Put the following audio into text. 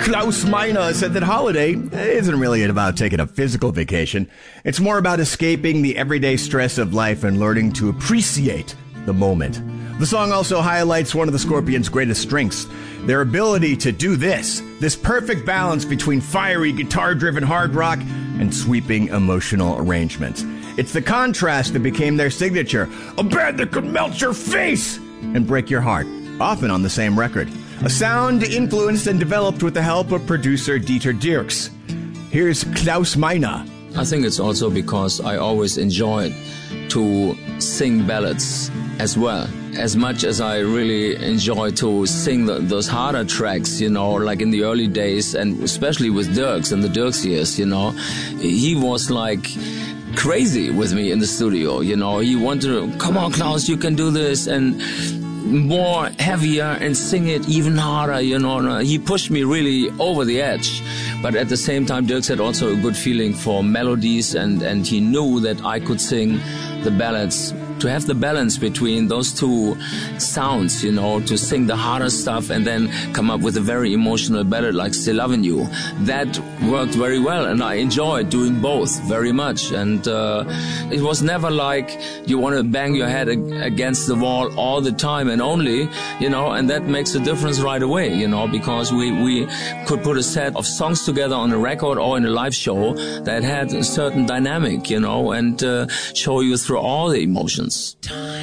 Klaus Meine said that Holiday isn't really about taking a physical vacation. It's more about escaping the everyday stress of life and learning to appreciate the moment. The song also highlights one of the Scorpions' greatest strengths, their ability to do this perfect balance between fiery guitar-driven hard rock and sweeping emotional arrangements. It's the contrast that became their signature, a band that could melt your face and break your heart, often on the same record. A sound influenced and developed with the help of producer Dieter Dierks. Here's Klaus Meine. I think it's also because I always enjoyed to sing ballads as well. As much as I really enjoy to sing those harder tracks, like in the early days, and especially with Dierks in the Dierks years, he was like crazy with me in the studio, he wanted to, come on Klaus, you can do this, and more heavier and sing it even harder, he pushed me really over the edge. But at the same time, Dierks had also a good feeling for melodies, and he knew that I could sing the ballads, to have the balance between those two sounds, to sing the harder stuff and then come up with a very emotional ballad like Still Lovin' You. That worked very well, and I enjoyed doing both very much. And it was never like you want to bang your head against the wall all the time and only, and that makes a difference right away, because we could put a set of songs together on a record or in a live show that had a certain dynamic, and show you through all the emotions.